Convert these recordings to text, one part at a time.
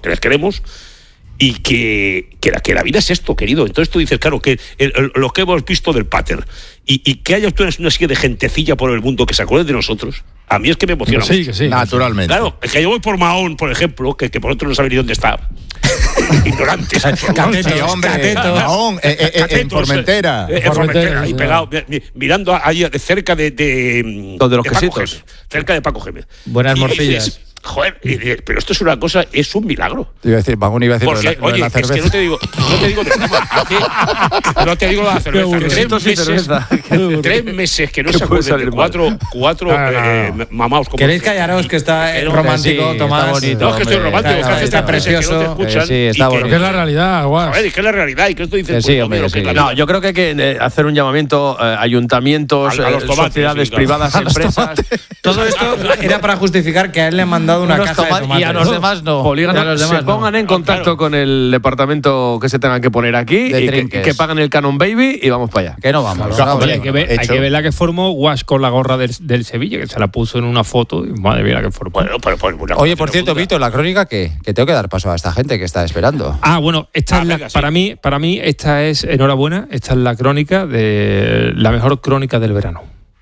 porque les queremos, y que la vida es esto, querido. Entonces tú dices, claro, que lo que hemos visto del Pater, y que haya una serie de gentecilla por el mundo que se acuerde de nosotros, a mí es que me emociona mucho. Que sí. Naturalmente. Claro, es que yo voy por Mahón, por ejemplo, que por otro no sabe ni dónde está. Ignorantes. Mahón, en Formentera. En Formentera, ahí pegado, mirando ahí cerca de los quesitos. Cerca de Paco Gémez. Buenas Y morcillas. dices, joder, pero esto es una cosa, es un milagro. Te iba a decir, Mahón iba a decir Porque, lo de la cerveza. es que no te digo de fuma, no te digo lo de la cerveza. 3 meses que no se acuerden de cuatro mamaos. ¿Queréis callaros, que está romántico, sí, Tomás? está bonito, No, es que estoy romántico, está, que está precioso. Que no te escuchan, sí, está bonito. Que es la realidad, guau. Joder, es que es la realidad, y que esto dices, Sí, hombre, sí. No, yo creo que hay que hacer un llamamiento, ayuntamientos, a los tomates, sociedades sí, claro. privadas, empresas. Todo esto era para justificar que a él le han mandado una Unos caja de tomates. y a los demás no. Y a los demás se pongan en contacto con el departamento que se tengan que poner aquí De y trinques. que paguen el Canon Baby y vamos para allá. Que no vamos. Oye, hay que ver la que formó Guas con la gorra del Sevilla, que se la puso en una foto y madre mía la que formó. Bueno, pero Oye, por cierto, Víctor, la crónica, ¿qué? Que tengo que dar paso a esta gente que está esperando. Bueno, esta es venga, sí. para mí esta es, enhorabuena, esta es la crónica de la mejor crónica del verano.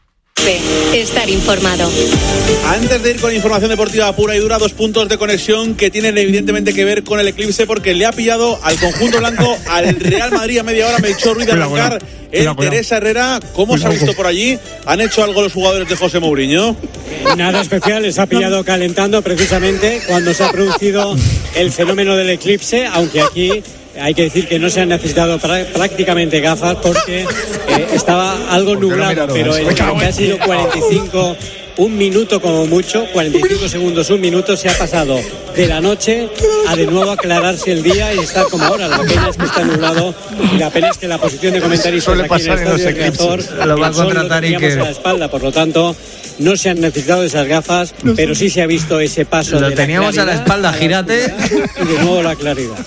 Estar informado. Antes de ir con información deportiva pura y dura, 2 puntos de conexión que tienen evidentemente que ver con el eclipse, porque le ha pillado al conjunto blanco al Real Madrid a media hora. Melchor Ruiz de arrancar, Teresa Herrera. ¿Cómo se ha visto por allí? ¿Han hecho algo los jugadores de José Mourinho? Nada especial, les ha pillado calentando precisamente cuando se ha producido el fenómeno del eclipse, aunque aquí hay que decir que no se han necesitado prácticamente gafas porque estaba algo nublado, pero en lo que ha sido 45, un minuto como mucho, 45 segundos, un minuto, se ha pasado de la noche a de nuevo aclararse el día y estar como ahora. La pena es que está nublado y la pena es que la posición de comentaristas aquí en el estadio de Riazor, Lo va a contratar a la espalda, por lo tanto no se han necesitado esas gafas, pero sí se ha visto ese paso. Lo de teníamos a la espalda, gírate. Y de nuevo la claridad.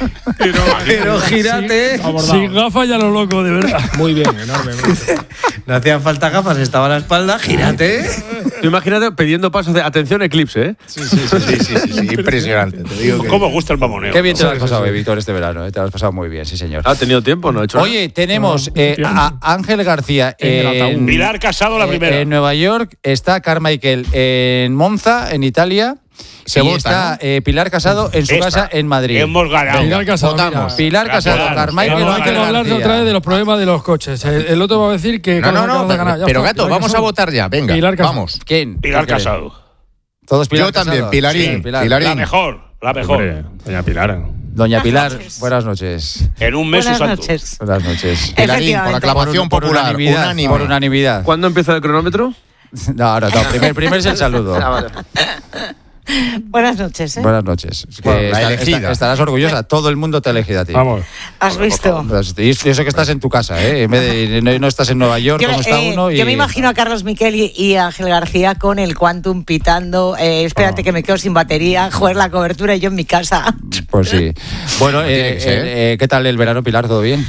Pero gírate. Sin gafas ya lo loco, de verdad. Muy bien, enormemente. No hacían falta gafas, estaba a la espalda, gírate. Tú imagínate pidiendo pasos de atención eclipse, ¿eh? Sí, impresionante. Te digo que... ¿Cómo gusta el mamoneo? Qué bien te lo has pasado, Víctor, este verano. Te lo has pasado muy bien, sí, señor. ¿Ha tenido tiempo? No ha hecho nada. Oye, tenemos a Ángel García en Pilar Casado, la primera. En Nueva York, está Carmichael en Monza, en Italia. Se y vota, está Pilar Casado en su casa en Madrid. Hemos ganado. Pilar Casado, Votamos. Pilar Casado, Claro, Carmichael, claro, hay que Ángel hablar García. otra vez de los problemas de los coches. El otro va a decir que No, ganar. pero Gato, vamos a votar ya, venga, Pilar Casado. vamos. ¿Quién? Pilar ¿Quién cree? Casado. Todos Pilar Yo también, Casado. Pilarín, Sí, Pilar. Pilarín. La mejor. Hombre, doña Pilar. Doña Pilar, buenas noches. En un mes y Buenas santo. noches. Buenas noches. Pilarín, por aclamación popular, unánime. Por unanimidad. ¿Cuándo empieza el cronómetro? No, primero es el saludo. Buenas noches, ¿eh? Buenas noches. Que Bueno, la elegida. estarás orgullosa. Todo el mundo te ha elegido a ti. Vamos. ¿Has visto? Y eso que estás en tu casa, ¿eh? En vez de no estás en Nueva York, como está uno. Yo me imagino a Carlos Miquel y a Ángel García con el Quantum pitando. Espérate que me quedo sin batería. Joder, la cobertura y yo en mi casa. Pues sí. Bueno, tiene que ser. ¿qué tal el verano, Pilar? ¿Todo bien?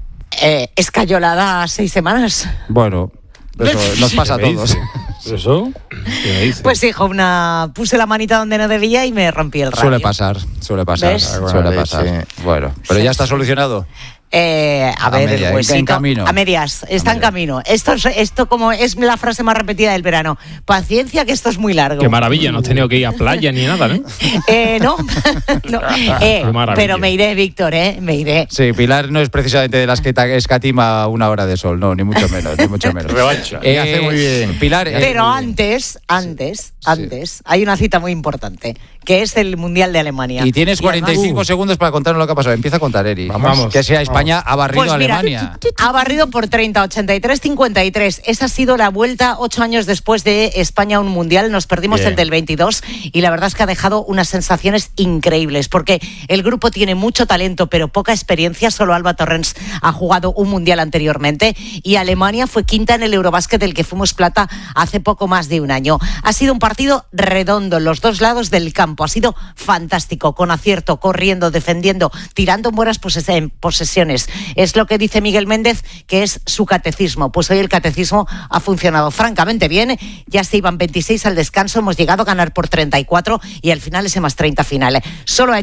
Escayolada 6 semanas. Bueno, eso nos pasa a todos. ¿Eso? ¿Qué dices? Pues hijo, puse la manita donde no debía y me rompí el radio. Suele pasar. ¿Ves? Suele pasar. Bueno, pero ya está solucionado. A ver, media, el huesito. en camino. A medias, está en camino. Esto como es la frase más repetida del verano. Paciencia, que esto es muy largo. Qué maravilla, no has tenido que ir a playa ni nada, ¿no? No, no. Qué maravilla. Pero me iré, Víctor, me iré. Sí, Pilar no es precisamente de las que escatima una hora de sol, no, ni mucho menos, ni mucho menos. Revancha. Me hace muy bien. Pilar. Pero antes, hay una cita muy importante, que es el Mundial de Alemania. Y tienes 45 segundos para contarnos lo que ha pasado. Empieza a contar, Eri. Vamos. Que sea España ha barrido Pues a mira, Alemania. ha barrido por 30, 83, 53. Esa ha sido la vuelta 8 años después de España a un Mundial. Nos perdimos el del 22 y la verdad es que ha dejado unas sensaciones increíbles porque el grupo tiene mucho talento pero poca experiencia. Solo Alba Torrens ha jugado un Mundial anteriormente y Alemania fue quinta en el Eurobásquet del que fuimos plata hace poco más de un año. Ha sido un partido redondo en los dos lados del campo. Ha sido fantástico, con acierto, corriendo, defendiendo, tirando en buenas posesiones. Es lo que dice Miguel Méndez, que es su catecismo. Pues hoy el catecismo ha funcionado francamente bien. Ya se iban 26 al descanso, hemos llegado a ganar por 34 y al final ese más 30 final. Solo ha